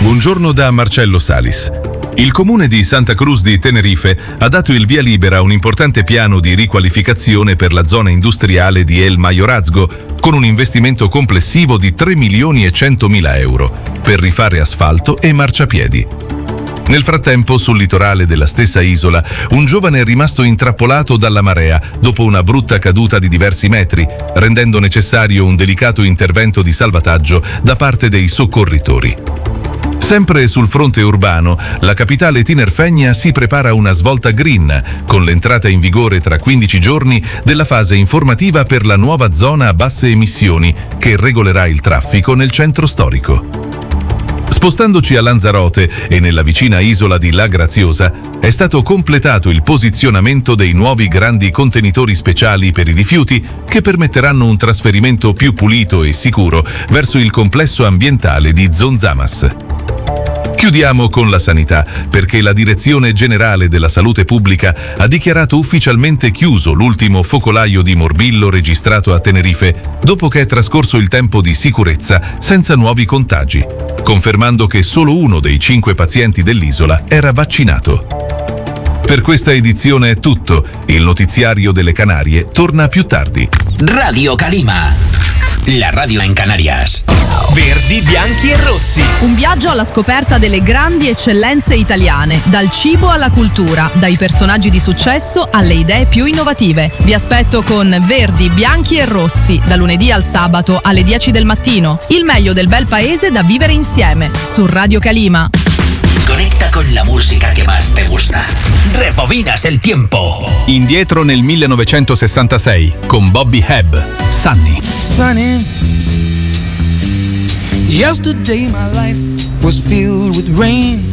Buongiorno da Marcello Salis. Il comune di Santa Cruz di Tenerife ha dato il via libera a un importante piano di riqualificazione per la zona industriale di El Mayorazgo, con un investimento complessivo di 3.100.000 euro per rifare asfalto e marciapiedi. Nel frattempo, sul litorale della stessa isola, un giovane è rimasto intrappolato dalla marea dopo una brutta caduta di diversi metri, rendendo necessario un delicato intervento di salvataggio da parte dei soccorritori. Sempre sul fronte urbano, la capitale tinerfegna si prepara a una svolta green, con l'entrata in vigore tra 15 giorni della fase informativa per la nuova zona a basse emissioni che regolerà il traffico nel centro storico. Spostandoci a Lanzarote e nella vicina isola di La Graziosa, è stato completato il posizionamento dei nuovi grandi contenitori speciali per i rifiuti che permetteranno un trasferimento più pulito e sicuro verso il complesso ambientale di Zonzamas. Chiudiamo con la sanità, perché la Direzione Generale della Salute Pubblica ha dichiarato ufficialmente chiuso l'ultimo focolaio di morbillo registrato a Tenerife, dopo che è trascorso il tempo di sicurezza senza nuovi contagi, confermando che solo uno dei 5 pazienti dell'isola era vaccinato. Per questa edizione è tutto. Il notiziario delle Canarie torna più tardi. Radio Calima, la radio in Canarias. Verdi, bianchi e rossi. Un viaggio alla scoperta delle grandi eccellenze italiane, dal cibo alla cultura, dai personaggi di successo alle idee più innovative. Vi aspetto con Verdi, bianchi e rossi, da lunedì al sabato alle 10 del mattino. Il meglio del bel paese da vivere insieme, su Radio Calima. Conecta con la música que más te gusta. Rebobinas el tiempo. Indietro nel 1966 con Bobby Hebb, Sunny. Sunny. Yesterday my life was filled with rain.